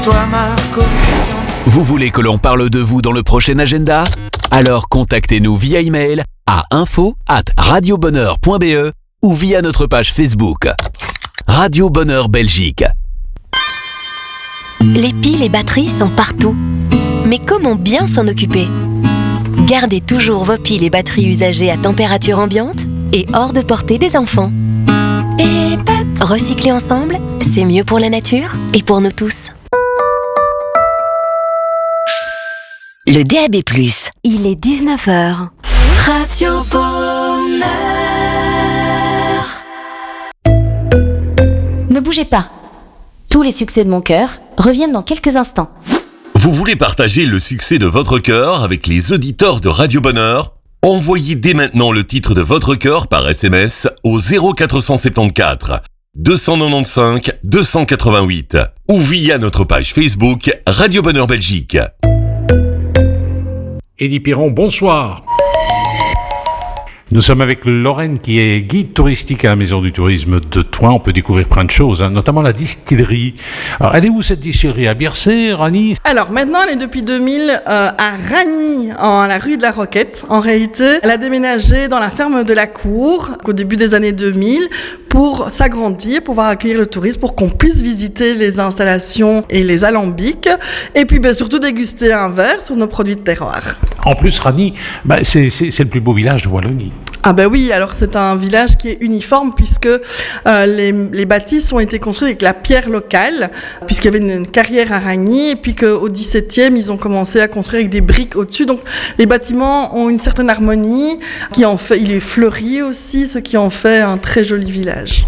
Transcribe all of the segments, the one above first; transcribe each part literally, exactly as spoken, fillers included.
Toi Marco. Vous voulez que l'on parle de vous dans le prochain agenda ? Alors contactez-nous via email à info arobase radiobonheur point b e ou via notre page Facebook. Radio Bonheur Belgique. Les piles et batteries sont partout. Mais comment bien s'en occuper ? Gardez toujours vos piles et batteries usagées à température ambiante et hors de portée des enfants. Et pat, recycler ensemble, c'est mieux pour la nature et pour nous tous. Le D A B plus. Il est dix-neuf heures. Radio Bonheur. Ne bougez pas. Tous les succès de mon cœur reviennent dans quelques instants. Vous voulez partager le succès de votre cœur avec les auditeurs de Radio Bonheur ? Envoyez dès maintenant le titre de votre cœur par S M S au zéro quatre cent soixante-quatorze deux cent quatre-vingt-quinze deux cent quatre-vingt-huit ou via notre page Facebook Radio Bonheur Belgique. Eddie Piron, bonsoir. Nous sommes avec Lorraine qui est guide touristique à la Maison du Tourisme de Thoin. On peut découvrir plein de choses, hein, notamment la distillerie. Alors, elle est où cette distillerie ? À Biercé, Ragny ? Alors maintenant, elle est depuis deux mille euh, à Ragny, en la rue de la Roquette. En réalité, elle a déménagé dans la ferme de la Cour au début des années deux mille pour s'agrandir, pouvoir accueillir le tourisme, pour qu'on puisse visiter les installations et les alambics, et puis ben, surtout déguster un verre sur nos produits de terroir. En plus, Ragny, bah, c'est, c'est, c'est le plus beau village de Wallonie. Ah ben oui, alors c'est un village qui est uniforme puisque euh, les, les bâtisses ont été construites avec la pierre locale, puisqu'il y avait une, une carrière à Ragny, et puis qu'au dix-septième, ils ont commencé à construire avec des briques au-dessus. Donc les bâtiments ont une certaine harmonie, qui en fait, il est fleuri aussi, ce qui en fait un très joli village.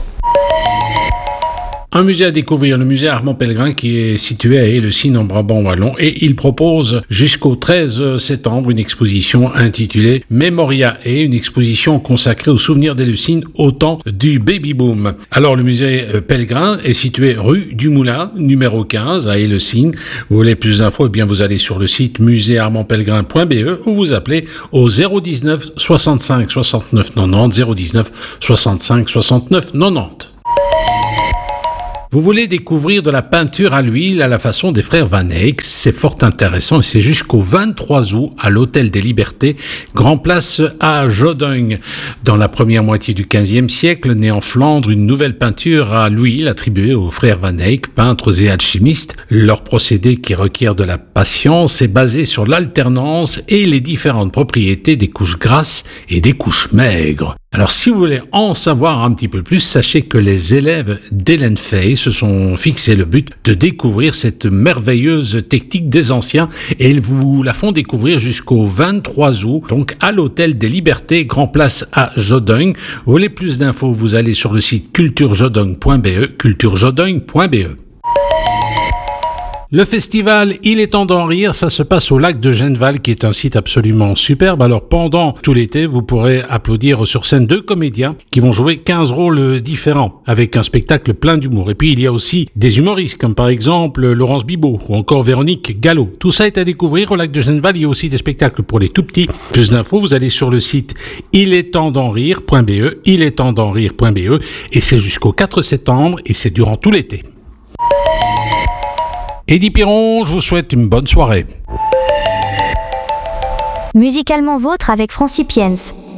Un musée à découvrir, le musée Armand Pellegrin qui est situé à Éleusis en Brabant wallon, et il propose jusqu'au treize septembre une exposition intitulée Memoria, et une exposition consacrée aux souvenirs d'Éleusis au temps du baby-boom. Alors le musée Pellegrin est situé rue du Moulin, numéro quinze à Éleusis. Vous voulez plus d'infos, eh bien vous allez sur le site musée armand pellegrin point b e ou vous appelez au zéro dix-neuf soixante-cinq soixante-neuf quatre-vingt-dix, zéro dix-neuf soixante-cinq soixante-neuf quatre-vingt-dix. Vous voulez découvrir de la peinture à l'huile à la façon des frères Van Eyck, c'est fort intéressant et c'est jusqu'au vingt-trois août à l'Hôtel des Libertés, Grand Place à Jodogne. Dans la première moitié du quinzième siècle, née en Flandre, une nouvelle peinture à l'huile attribuée aux frères Van Eyck, peintres et alchimistes. Leur procédé qui requiert de la patience est basé sur l'alternance et les différentes propriétés des couches grasses et des couches maigres. Alors, si vous voulez en savoir un petit peu plus, sachez que les élèves d'Hélène Fay se sont fixés le but de découvrir cette merveilleuse technique des anciens et ils vous la font découvrir jusqu'au vingt-trois août, donc à l'Hôtel des Libertés, Grand Place à Jodogne. Vous voulez plus d'infos, vous allez sur le site culture jodogne point b e, culture jodogne point b e. Le festival Il est temps d'en rire, ça se passe au lac de Genneval qui est un site absolument superbe. Alors pendant tout l'été, vous pourrez applaudir sur scène deux comédiens qui vont jouer quinze rôles différents avec un spectacle plein d'humour. Et puis il y a aussi des humoristes comme par exemple Laurence Bibot ou encore Véronique Gallo. Tout ça est à découvrir au lac de Genneval. Il y a aussi des spectacles pour les tout petits. Plus d'infos, vous allez sur le site il est temps d'en rire point b e, il est temps d'en rire point b e et c'est jusqu'au quatre septembre et c'est durant tout l'été. Eddie Piron, je vous souhaite une bonne soirée. Musicalement vôtre avec Francipiens.